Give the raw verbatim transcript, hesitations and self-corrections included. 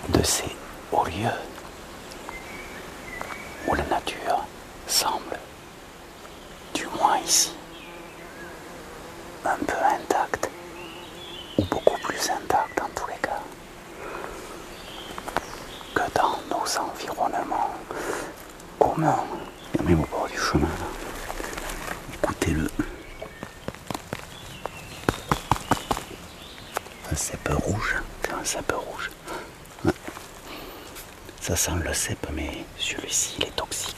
de ces hauts lieux où la nature semble, du moins ici, un peu intacte, ou beaucoup plus intacte en tous les cas, que dans nos environnements communs. Il y a même au bord du chemin là. Écoutez-le. Un cèpe rouge, c'est un cèpe rouge. Ça sent le cèpe, mais celui-ci il est toxique.